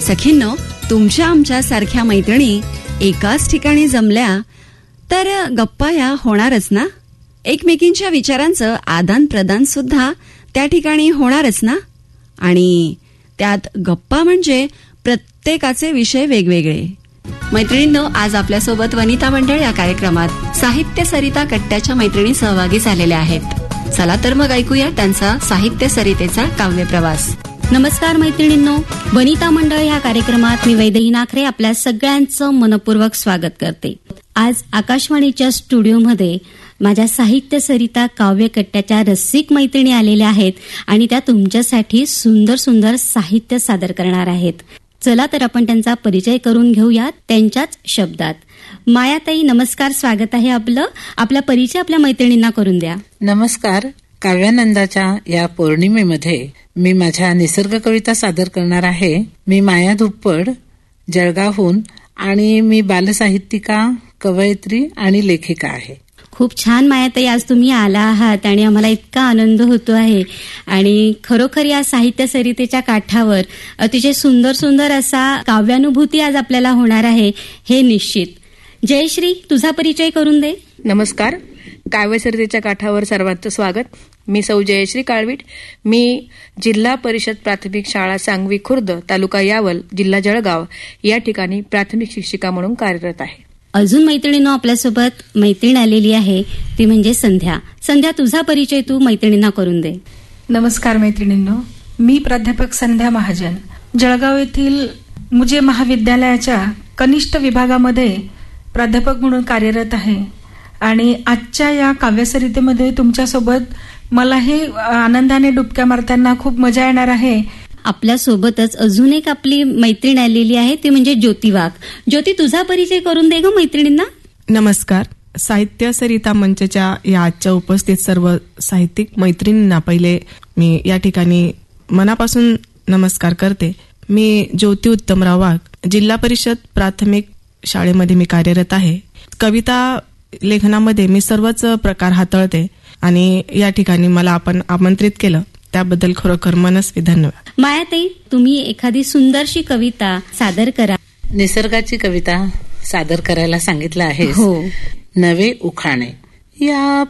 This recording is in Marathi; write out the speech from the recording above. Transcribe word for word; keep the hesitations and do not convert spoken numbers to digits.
सखींनो, तुमच्या आमच्या सारख्या मैत्रिणी एकाच ठिकाणी जमल्या तर गप्पा या होणारच ना. एकमेकींच्या विचारांचं आदान प्रदान सुद्धा त्या ठिकाणी होणारच ना. आणि त्यात गप्पा म्हणजे प्रत्येकाचे विषय वेगवेगळे. मैत्रिणींनो, आज आपल्यासोबत वनिता मंडळ या कार्यक्रमात साहित्य सरिता कट्ट्याच्या मैत्रिणी सहभागी झालेल्या आहेत. चला तर मग ऐकूया त्यांचा साहित्य सरितेचा काव्य प्रवास. नमस्कार मैत्रिणींनो, वनिता मंडळ या कार्यक्रमात मी वैदेही नाखरे आपल्या सगळ्यांचं मनपूर्वक स्वागत करते. आज आकाशवाणीच्या स्टुडिओमध्ये माझ्या साहित्य सरिता काव्य कट्ट्याच्या रसिक मैत्रिणी आलेल्या आहेत आणि त्या तुमच्यासाठी सुंदर सुंदर साहित्य सादर करणार आहेत. चला तर आपण त्यांचा परिचय करून घेऊया त्यांच्याच शब्दात. मायाताई, नमस्कार, स्वागत आहे आपलं. आपला परिचय आपल्या मैत्रिणींना करून द्या. नमस्कार. काव्यानंदाच्या या पौर्णिमेमध्ये मी माझ्या निसर्ग कविता सादर करणार आहे. मी माया धुप्पड, जळगावहून, आणि मी बालसाहित्यिका, कवयित्री आणि लेखिका आहे. खूप छान मायाताई, आज तुम्ही आला आहात आणि आम्हाला इतका आनंद होतो आहे. आणि खरोखर या साहित्य सरितेच्या काठावर अतिशय सुंदर सुंदर असा काव्यानुभूती आज आपल्याला होणार आहे, हे निश्चित. जयश्री, तुझा परिचय करून दे. नमस्कार. काव्यसरितेच्या काठावर सर्वांचं स्वागत. मी सौ जयश्री काळवीट. मी जिल्हा परिषद प्राथमिक शाळा सांगवी खुर्द, तालुका यावल, जिल्हा जळगाव या ठिकाणी प्राथमिक शिक्षिका म्हणून कार्यरत आहे. अजून मैत्रिणींनो, आपल्यासोबत मैत्रीण आलेली आहे, ती म्हणजे संध्या. संध्या, तुझा परिचय तू मैत्रिणींना करून दे. नमस्कार मैत्रिणींनो, मी प्राध्यापक संध्या महाजन, जळगाव येथील मुजे महाविद्यालयाच्या कनिष्ठ विभागामध्ये प्राध्यापक म्हणून कार्यरत आहे. आणि आजच्या या काव्यसरितेमध्ये तुमच्यासोबत मलाही आनंदाने डुबक्या मारताना खूप मजा येणार आहे. आपल्यासोबतच अजून एक आपली मैत्रीण आलेली आहे, ती म्हणजे ज्योती वाघ. ज्योती, तुझा परिचय करून दे ग मैत्रिणींना. नमस्कार. साहित्य सरिता मंचच्या या आजच्या उपस्थित सर्व साहित्यिक मैत्रिणींना पहिले मी या ठिकाणी मनापासून नमस्कार करते. मी ज्योती उत्तमराव वाघ, जिल्हा परिषद प्राथमिक शाळेमध्ये मी कार्यरत आहे. कविता लेखनामध्ये मी सर्वच प्रकार हाताळते आणि या ठिकाणी मला आपण आमंत्रित केलं त्याबद्दल खरोखर मनस्वी धन्यवाद. मायाताई, तुम्ही एखादी सुंदरशी कविता सादर करा. निसर्गाची कविता सादर करायला सांगितलं आहे. हो. नवे उखाणे. या